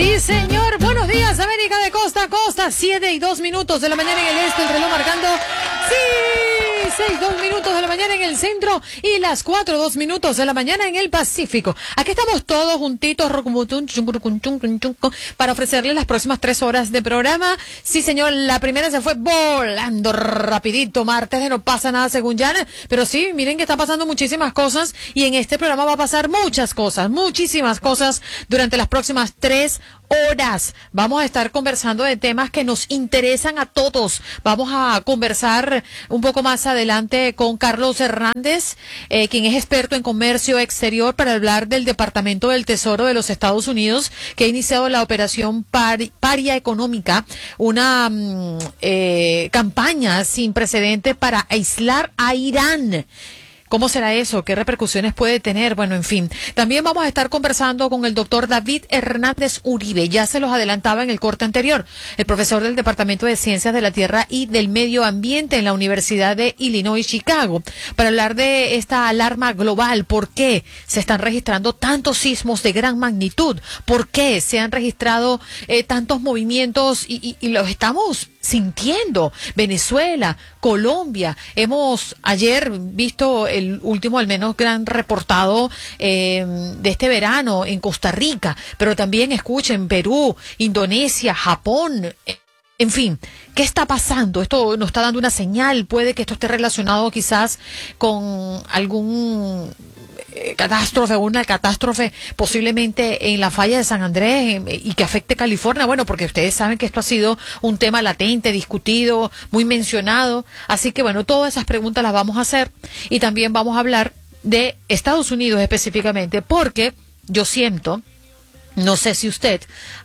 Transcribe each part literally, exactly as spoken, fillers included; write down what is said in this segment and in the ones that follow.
Sí, señor. Buenos días, América de costa a costa. Siete y dos minutos de la mañana en el este, el reloj marcando. Sí, seis, dos minutos de la mañana en el centro y las cuatro, dos minutos de la mañana en el Pacífico. Aquí estamos todos juntitos para ofrecerles las próximas tres horas de programa. Sí, señor, la primera se fue volando rapidito, martes de no pasa nada según Yana, pero sí, miren que está pasando muchísimas cosas y en este programa va a pasar muchas cosas, muchísimas cosas durante las próximas tres horas. Vamos a estar conversando de temas que nos interesan a todos. Vamos a conversar un poco más adelante con Carlos Hernández, eh, quien es experto en comercio exterior, para hablar del Departamento del Tesoro de los Estados Unidos, que ha iniciado la operación Par- Paria Económica, una mm, eh, campaña sin precedentes para aislar a Irán. ¿Cómo será eso? ¿Qué repercusiones puede tener? Bueno, en fin. También vamos a estar conversando con el doctor David Hernández Uribe. Ya se los adelantaba en el corte anterior. El profesor del Departamento de Ciencias de la Tierra y del Medio Ambiente en la Universidad de Illinois, Chicago, para hablar de esta alarma global. ¿Por qué se están registrando tantos sismos de gran magnitud? ¿Por qué se han registrado eh, tantos movimientos y, y, y los estamos sintiendo? Venezuela, Colombia. Hemos ayer visto el último, al menos, gran reportado eh, de este verano en Costa Rica, pero también escuchen Perú, Indonesia, Japón. En fin, ¿qué está pasando? Esto nos está dando una señal. Puede que esto esté relacionado quizás con algún catástrofe, una catástrofe posiblemente en la falla de San Andrés en, y que afecte California. Bueno, porque ustedes saben que esto ha sido un tema latente, discutido, muy mencionado. Así que bueno, todas esas preguntas las vamos a hacer y también vamos a hablar de Estados Unidos específicamente, porque yo siento, no sé si usted,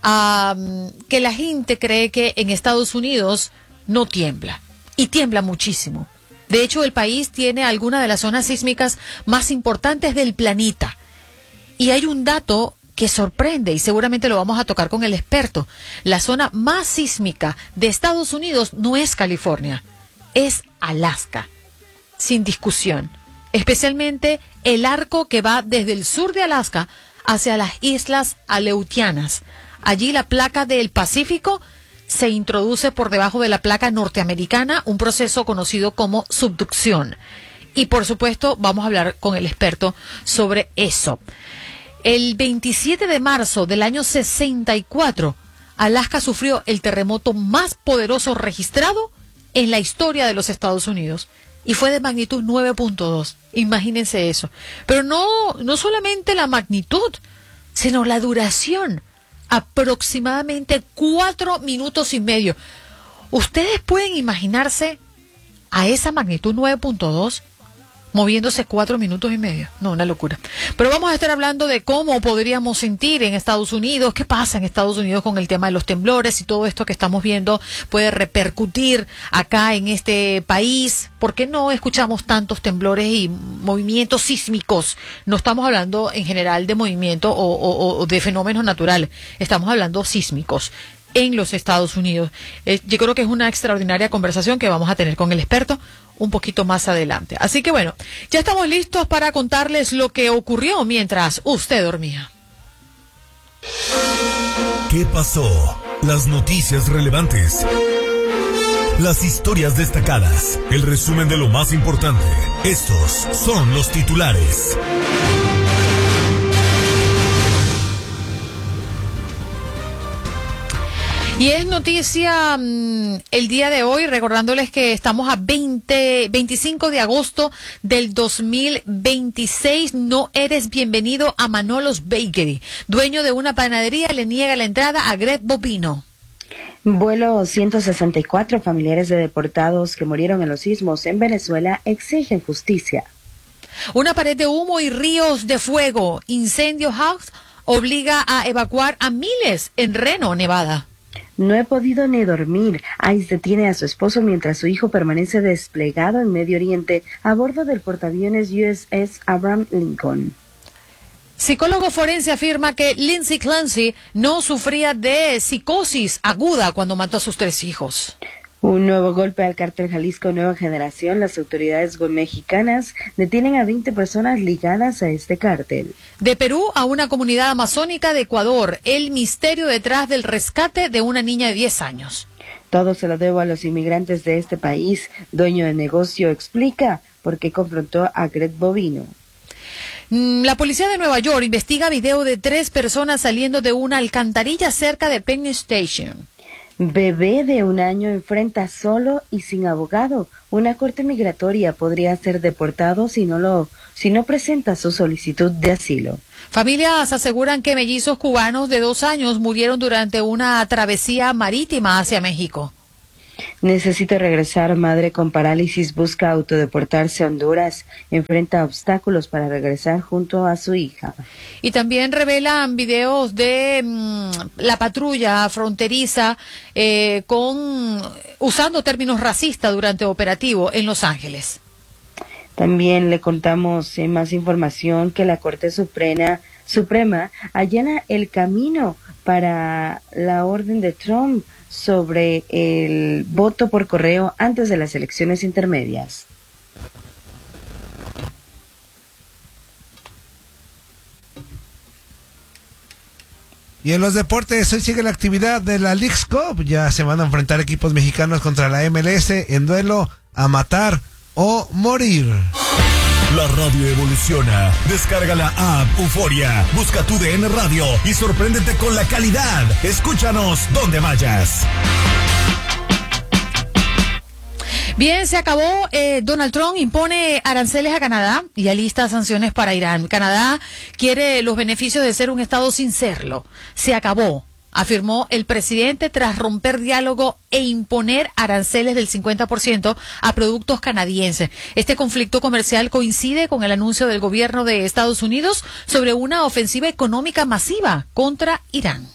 um, que la gente cree que en Estados Unidos no tiembla y tiembla muchísimo. De hecho, el país tiene algunas de las zonas sísmicas más importantes del planeta. Y hay un dato que sorprende y seguramente lo vamos a tocar con el experto. La zona más sísmica de Estados Unidos no es California, es Alaska, sin discusión. Especialmente el arco que va desde el sur de Alaska hacia las islas Aleutianas. Allí la placa del Pacífico se introduce por debajo de la placa norteamericana, un proceso conocido como subducción. Y por supuesto vamos a hablar con el experto sobre eso. El veintisiete de marzo del año sesenta y cuatro, Alaska sufrió el terremoto más poderoso registrado en la historia de los Estados Unidos. Y fue de magnitud nueve punto dos. Imagínense eso. Pero no, no solamente la magnitud, sino la duración. Aproximadamente cuatro minutos y medio. ¿Ustedes pueden imaginarse a esa magnitud nueve punto dos moviéndose cuatro minutos y medio? No, una locura. Pero vamos a estar hablando de cómo podríamos sentir en Estados Unidos, qué pasa en Estados Unidos con el tema de los temblores y todo esto que estamos viendo puede repercutir acá en este país. ¿Por qué no escuchamos tantos temblores y movimientos sísmicos? No estamos hablando en general de movimiento o, o, o de fenómenos naturales, estamos hablando sísmicos en los Estados Unidos. Eh, yo creo que es una extraordinaria conversación que vamos a tener con el experto un poquito más adelante. Así que bueno, ya estamos listos para contarles lo que ocurrió mientras usted dormía. ¿Qué pasó? Las noticias relevantes, las historias destacadas, el resumen de lo más importante. Estos son los titulares. Y es noticia mmm, el día de hoy, recordándoles que estamos a veinte, veinticinco de agosto del dos mil veintiséis. No eres bienvenido a Manolos Bakery. Dueño de una panadería le niega la entrada a Greg Bovino. Vuelo ciento sesenta y cuatro, familiares de deportados que murieron en los sismos en Venezuela exigen justicia. Una pared de humo y ríos de fuego. Incendio House obliga a evacuar a miles en Reno, Nevada. No he podido ni dormir. ICE detiene a su esposo mientras su hijo permanece desplegado en Medio Oriente a bordo del portaaviones U S S Abraham Lincoln. Psicólogo forense afirma que Lindsay Clancy no sufría de psicosis aguda cuando mató a sus tres hijos. Un nuevo golpe al cártel Jalisco Nueva Generación. Las autoridades mexicanas detienen a veinte personas ligadas a este cártel. De Perú a una comunidad amazónica de Ecuador. El misterio detrás del rescate de una niña de diez años. Todo se lo debo a los inmigrantes de este país. Dueño de negocio explica por qué confrontó a Greg Bovino. La policía de Nueva York investiga video de tres personas saliendo de una alcantarilla cerca de Penn Station. Bebé de un año enfrenta solo y sin abogado. Una corte migratoria podría ser deportado si no lo, si no presenta su solicitud de asilo. Familias aseguran que mellizos cubanos de dos años murieron durante una travesía marítima hacia México. Necesito regresar. Madre con parálisis busca autodeportarse a Honduras. Enfrenta obstáculos para regresar junto a su hija. Y también revelan videos de mmm, la patrulla fronteriza eh, con usando términos racistas durante operativo en Los Ángeles. También le contamos eh, más información que la Corte Suprema, Suprema allana el camino para la orden de Trump sobre el voto por correo antes de las elecciones intermedias. Y en los deportes, hoy sigue la actividad de la Leagues Cup. Ya se van a enfrentar equipos mexicanos contra la M L S en duelo a matar o morir. La radio evoluciona. Descarga la app Euforia. Busca tu D N Radio y sorpréndete con la calidad. Escúchanos donde vayas. Bien, se acabó. Eh, Donald Trump impone aranceles a Canadá y alista sanciones para Irán. Canadá quiere los beneficios de ser un estado sin serlo. Se acabó, afirmó el presidente tras romper diálogo e imponer aranceles del cincuenta por ciento a productos canadienses. Este conflicto comercial coincide con el anuncio del gobierno de Estados Unidos sobre una ofensiva económica masiva contra Irán.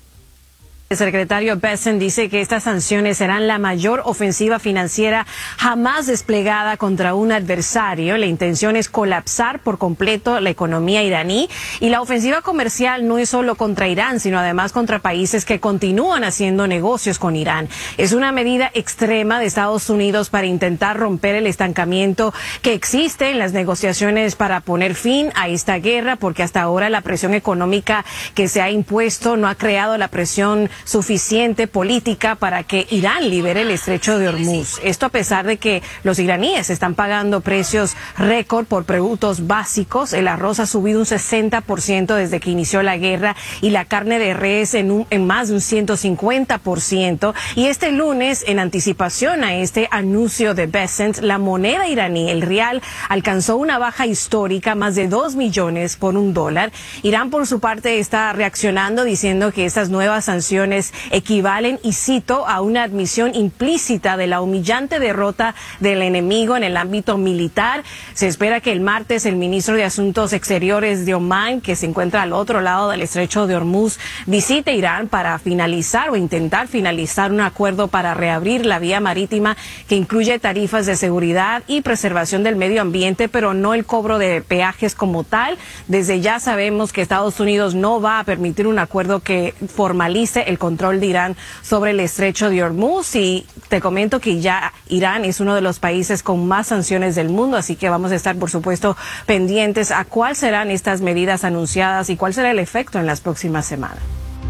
El secretario Bessent dice que estas sanciones serán la mayor ofensiva financiera jamás desplegada contra un adversario. La intención es colapsar por completo la economía iraní, y la ofensiva comercial no es solo contra Irán, sino además contra países que continúan haciendo negocios con Irán. Es una medida extrema de Estados Unidos para intentar romper el estancamiento que existe en las negociaciones para poner fin a esta guerra, porque hasta ahora la presión económica que se ha impuesto no ha creado la presión suficiente política para que Irán libere el estrecho de Hormuz. Esto a pesar de que los iraníes están pagando precios récord por productos básicos. El arroz ha subido un sesenta por ciento desde que inició la guerra y la carne de res en, un, en más de un ciento cincuenta por ciento. Y este lunes, en anticipación a este anuncio de Bessent, la moneda iraní, el rial, alcanzó una baja histórica, más de dos millones por un dólar. Irán, por su parte, está reaccionando diciendo que estas nuevas sanciones equivalen, y cito, a una admisión implícita de la humillante derrota del enemigo en el ámbito militar. Se espera que el martes el ministro de Asuntos Exteriores de Omán, que se encuentra al otro lado del estrecho de Hormuz, visite Irán para finalizar o intentar finalizar un acuerdo para reabrir la vía marítima que incluye tarifas de seguridad y preservación del medio ambiente, pero no el cobro de peajes como tal. Desde ya sabemos que Estados Unidos no va a permitir un acuerdo que formalice el control de Irán sobre el estrecho de Hormuz, y te comento que ya Irán es uno de los países con más sanciones del mundo, así que vamos a estar, por supuesto, pendientes a cuáles serán estas medidas anunciadas y cuál será el efecto en las próximas semanas.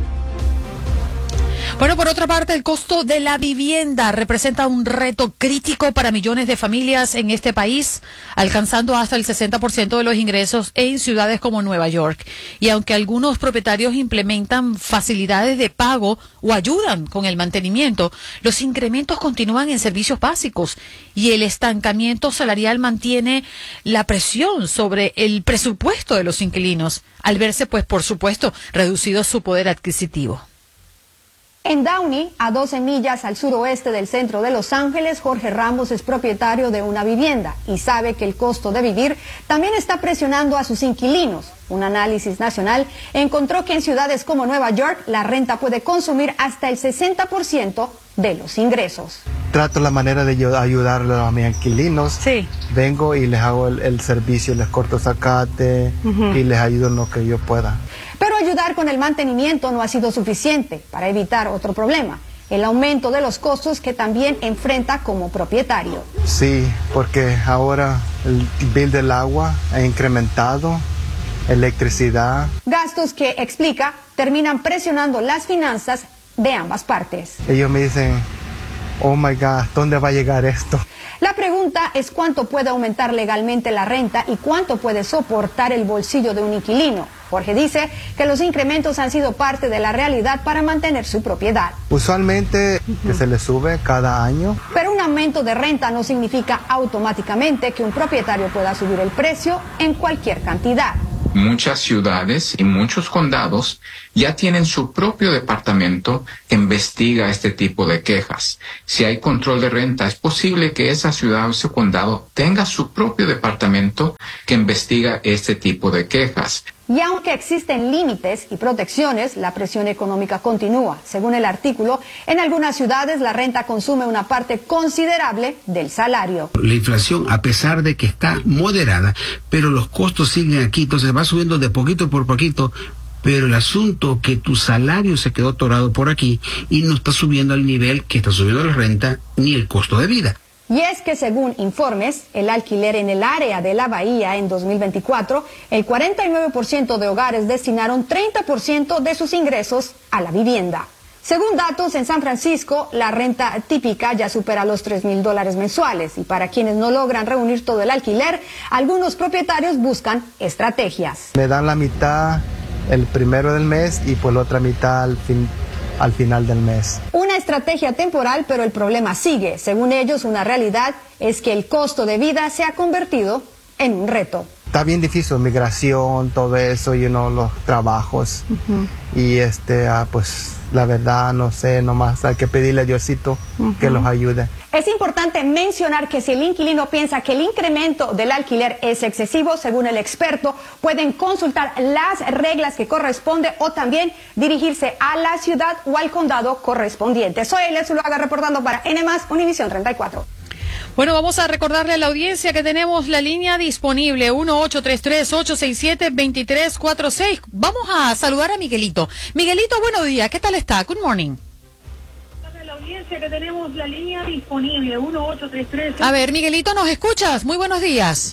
Bueno, por otra parte, el costo de la vivienda representa un reto crítico para millones de familias en este país, alcanzando hasta el sesenta por ciento de los ingresos en ciudades como Nueva York. Y aunque algunos propietarios implementan facilidades de pago o ayudan con el mantenimiento, los incrementos continúan en servicios básicos, y el estancamiento salarial mantiene la presión sobre el presupuesto de los inquilinos, al verse, pues, por supuesto, reducido su poder adquisitivo. En Downey, a doce millas al suroeste del centro de Los Ángeles, Jorge Ramos es propietario de una vivienda y sabe que el costo de vivir también está presionando a sus inquilinos. Un análisis nacional encontró que en ciudades como Nueva York la renta puede consumir hasta el sesenta por ciento de los ingresos. Trato la manera de ayudarle a mis inquilinos. Sí. Vengo y les hago el, el servicio, les corto zacate uh-huh. y les ayudo en lo que yo pueda. Pero ayudar con el mantenimiento no ha sido suficiente para evitar otro problema. el aumento de los costos que también enfrenta como propietario. Sí, porque ahora el bill del agua ha incrementado, electricidad. Gastos que, explica, terminan presionando las finanzas de ambas partes. Ellos me dicen, oh my God, ¿dónde va a llegar esto? La pregunta es cuánto puede aumentar legalmente la renta y cuánto puede soportar el bolsillo de un inquilino. Jorge dice que los incrementos han sido parte de la realidad para mantener su propiedad. Usualmente que se le sube cada año. Pero un aumento de renta no significa automáticamente que un propietario pueda subir el precio en cualquier cantidad. Muchas ciudades y muchos condados ya tienen su propio departamento que investiga este tipo de quejas. Si hay control de renta, es posible que esa ciudad o ese condado tenga su propio departamento que investiga este tipo de quejas. Y aunque existen límites y protecciones, la presión económica continúa. Según el artículo, en algunas ciudades la renta consume una parte considerable del salario. La inflación, a pesar de que está moderada, pero los costos siguen aquí, entonces va subiendo de poquito por poquito, pero el asunto que tu salario se quedó atorado por aquí y no está subiendo al nivel que está subiendo la renta ni el costo de vida. Y es que según informes, el alquiler en el área de la Bahía en dos mil veinticuatro, el cuarenta y nueve por ciento de hogares destinaron treinta por ciento de sus ingresos a la vivienda. Según datos, en San Francisco, la renta típica ya supera los tres mil dólares mensuales y para quienes no logran reunir todo el alquiler, algunos propietarios buscan estrategias. Me dan la mitad el primero del mes y por la otra mitad al fin. al final del mes. Una estrategia temporal, pero el problema sigue. Según ellos, una realidad es que el costo de vida se ha convertido en un reto. Está bien difícil, migración, todo eso, you know, los trabajos. Uh-huh. Y este, ah, pues la verdad, no sé, nomás hay que pedirle a Diosito uh-huh. que los ayude. Es importante mencionar que si el inquilino piensa que el incremento del alquiler es excesivo, según el experto, pueden consultar las reglas que corresponde o también dirigirse a la ciudad o al condado correspondiente. Soy Elias Zuluaga reportando para N más, Univisión treinta y cuatro. Bueno, vamos a recordarle a la audiencia que tenemos la línea disponible uno ocho tres tres, ocho seis siete, dos tres cuatro seis. Vamos a saludar a Miguelito. Miguelito, buenos días. ¿Qué tal está? Good morning. La audiencia que tenemos la línea disponible uno ocho tres tres. A ver, Miguelito, ¿nos escuchas? Muy buenos días.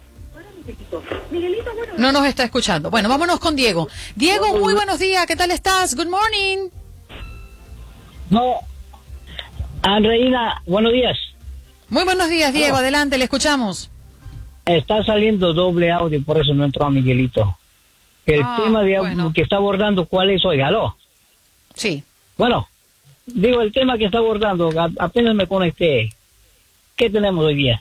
Miguelito, buenos días. No nos está escuchando. Bueno, vámonos con Diego. Diego, muy buenos días. ¿Qué tal estás? Good morning. No, Andreina, buenos días. Muy buenos días, Diego. Oh. Adelante, le escuchamos. Está saliendo doble audio, por eso no entró a Miguelito. El ah, tema de, bueno. que está abordando, ¿cuál es hoy? ¿Aló? Sí. Bueno, digo, el tema que está abordando, a, apenas me conecté. ¿Qué tenemos hoy día?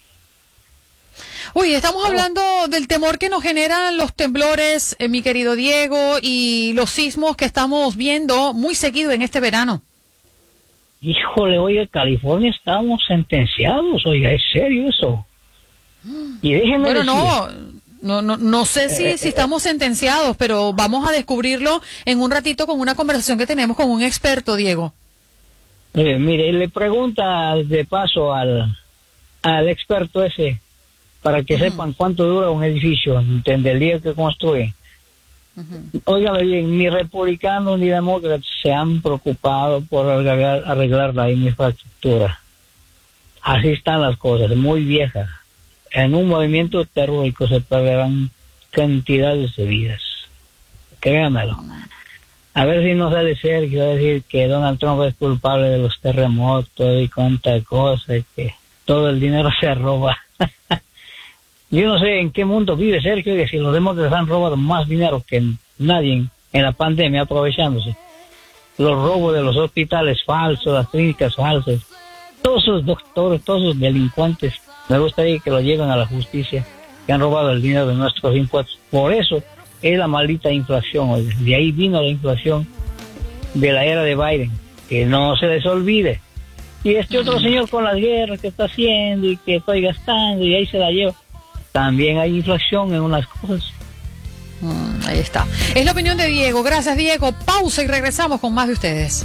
Uy, estamos hablando del temor que nos generan los temblores, eh, mi querido Diego, y los sismos que estamos viendo muy seguido en este verano. Híjole, oiga, California estamos sentenciados, oiga, ¿es serio eso? Y déjenme Bueno, decir, no, no, no, no sé si, eh, si estamos sentenciados, pero vamos a descubrirlo en un ratito con una conversación que tenemos con un experto, Diego. Eh, mire, le pregunta de paso al, al experto ese, para que uh-huh. sepan cuánto dura un edificio, desde el día que construye. Uh-huh. Óigame bien, ni republicanos ni demócratas se han preocupado por arreglar, arreglar la infraestructura. Así están las cosas, muy viejas. En un movimiento terrorífico se perderán cantidades de vidas. Créanmelo. A ver si no sale Sergio a decir que Donald Trump es culpable de los terremotos y cuánta cosa, que todo el dinero se roba. Yo no sé en qué mundo vive Sergio, que si los demócratas han robado más dinero que nadie en la pandemia aprovechándose. Los robos de los hospitales falsos, las clínicas falsas, todos esos doctores, todos esos delincuentes, me gustaría que lo lleven a la justicia, que han robado el dinero de nuestros impuestos. Por eso es la maldita inflación, oye. De ahí vino la inflación de la era de Biden, que no se les olvide. Y este otro señor con las guerras que está haciendo y que estoy gastando y ahí se la lleva. También hay inflación en unas cosas. Mm, ahí está. Es la opinión de Diego. Gracias, Diego. Pausa y regresamos con más de ustedes.